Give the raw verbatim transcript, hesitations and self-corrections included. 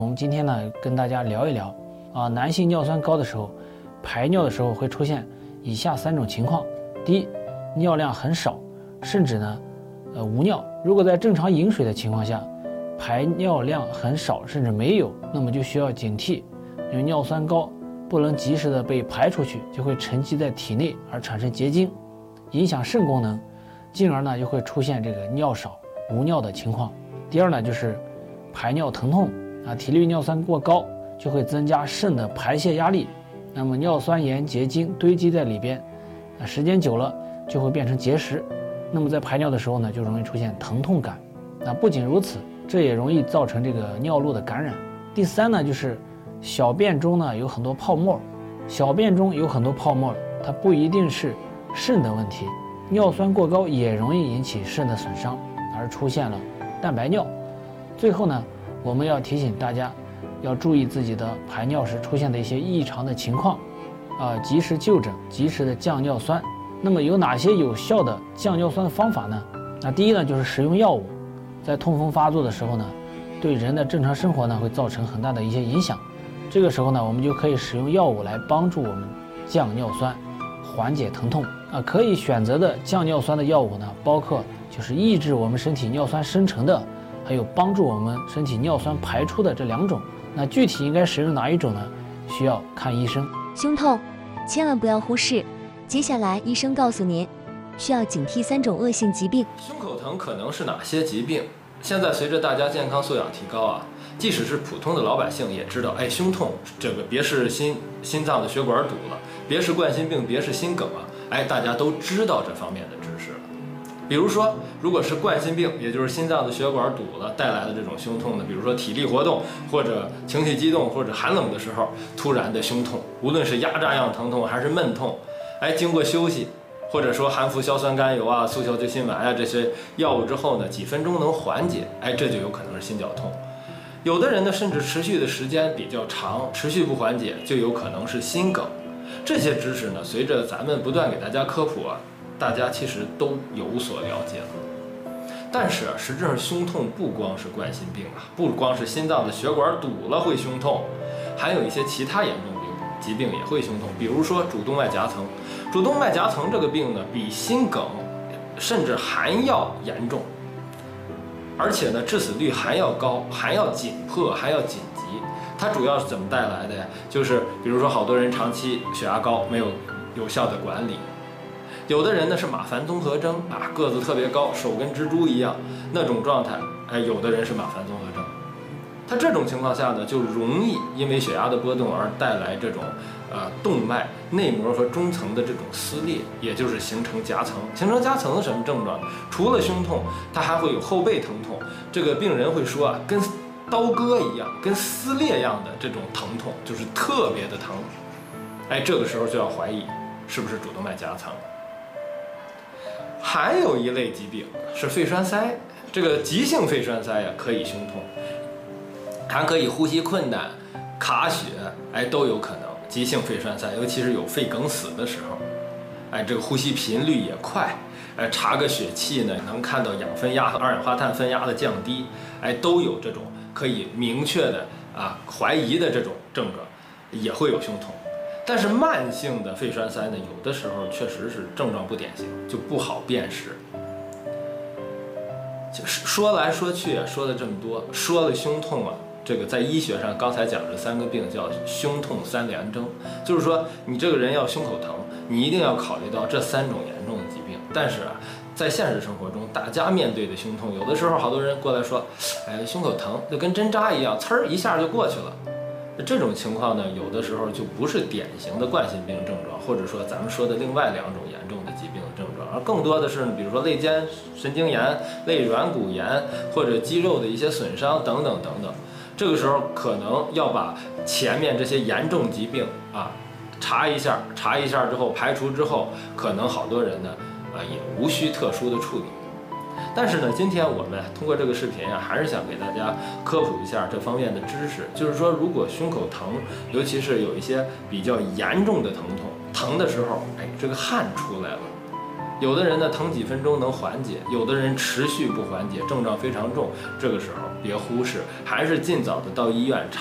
我们今天呢，跟大家聊一聊啊，男性尿酸高的时候，排尿的时候会出现以下三种情况。第一，尿量很少，甚至呢，呃无尿。如果在正常饮水的情况下，排尿量很少，甚至没有，那么就需要警惕，因为尿酸高不能及时的被排出去，就会沉积在体内而产生结晶，影响肾功能，进而呢就会出现这个尿少无尿的情况。第二呢，就是排尿疼痛。啊，体内尿酸过高就会增加肾的排泄压力，那么尿酸盐结晶堆积在里边，啊，时间久了就会变成结石，那么在排尿的时候呢，就容易出现疼痛感。那不仅如此，这也容易造成这个尿路的感染。第三呢，就是小便中呢有很多泡沫，小便中有很多泡沫，它不一定是肾的问题，尿酸过高也容易引起肾的损伤，而出现了蛋白尿。最后呢，我们要提醒大家，要注意自己的排尿时出现的一些异常的情况，啊，及时就诊，及时的降尿酸。那么有哪些有效的降尿酸的方法呢？那第一呢，就是使用药物，在痛风发作的时候呢，对人的正常生活呢会造成很大的一些影响。这个时候呢，我们就可以使用药物来帮助我们降尿酸，缓解疼痛。啊，可以选择的降尿酸的药物呢，包括就是抑制我们身体尿酸生成的，还有帮助我们身体尿酸排出的这两种。那具体应该使用哪一种呢？需要看医生。 胸痛千万不要忽视，接下来医生告诉您需要警惕三种恶性疾病。 胸口疼可能是哪些疾病？现在随着大家健康素养提高啊，即使是普通的老百姓也知道，哎，胸痛这个别是心心脏的血管堵了，别是冠心病，别是心梗啊，哎，大家都知道这方面的知识了。比如说，如果是冠心病，也就是心脏的血管堵了带来的这种胸痛呢，比如说体力活动或者情绪激动或者寒冷的时候突然的胸痛，无论是压榨样疼痛还是闷痛，哎，经过休息或者说含服硝酸甘油啊、速效救心丸啊这些药物之后呢，几分钟能缓解，哎，这就有可能是心绞痛。有的人呢，甚至持续的时间比较长，持续不缓解，就有可能是心梗。这些知识呢，随着咱们不断给大家科普啊，大家其实都有所了解了。但是啊，实质上胸痛不光是冠心病啊，不光是心脏的血管堵了会胸痛，还有一些其他严重的疾病也会胸痛，比如说主动脉夹层。主动脉夹层这个病呢，比心梗甚至还要严重，而且呢，致死率还要高，还要紧迫，还要紧急。它主要是怎么带来的呀？就是比如说，好多人长期血压高，没有有效的管理。有的人呢是马凡综合征啊，个子特别高，手跟蜘蛛一样那种状态，哎，有的人是马凡综合征。他这种情况下呢，就容易因为血压的波动而带来这种呃动脉内膜和中层的这种撕裂，也就是形成夹层。形成夹层的什么症状？除了胸痛，它还会有后背疼痛。这个病人会说啊，跟刀割一样，跟撕裂一样的这种疼痛，就是特别的疼。哎，这个时候就要怀疑是不是主动脉夹层。还有一类疾病是肺栓塞，这个急性肺栓塞呀，可以胸痛，还可以呼吸困难、卡血，哎，都有可能。急性肺栓塞，尤其是有肺梗死的时候，哎，这个呼吸频率也快，哎，查个血气呢，能看到氧分压和二氧化碳分压的降低，哎，都有这种可以明确的啊怀疑的这种症状，也会有胸痛。但是慢性的肺栓塞呢，有的时候确实是症状不典型，就不好辨识。就是说来说去啊，说了这么多，说了胸痛啊，这个在医学上刚才讲这三个病叫胸痛三联征，就是说你这个人要胸口疼，你一定要考虑到这三种严重的疾病。但是啊，在现实生活中，大家面对的胸痛，有的时候好多人过来说，哎，胸口疼就跟针扎一样，呲儿一下就过去了。这种情况呢，有的时候就不是典型的冠心病症状，或者说咱们说的另外两种严重的疾病的症状，而更多的是比如说肋间神经炎、肋软骨炎或者肌肉的一些损伤等等等等。这个时候可能要把前面这些严重疾病啊查一下，查一下之后排除之后，可能好多人呢啊也无需特殊的处理。但是呢，今天我们通过这个视频啊，还是想给大家科普一下这方面的知识。就是说，如果胸口疼，尤其是有一些比较严重的疼痛，疼的时候，哎，这个汗出来了， 有的人呢疼几分钟能缓解，有的人持续不缓解，症状非常重，这个时候别忽视，还是尽早的到医院